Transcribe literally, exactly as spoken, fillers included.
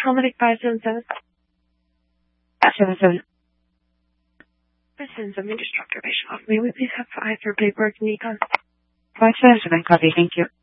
Control Medic five seven seven. five seven seven. five seven seven, just dropped your patient off. May we please have five for paperwork and econ? five seven seven, copy, thank you.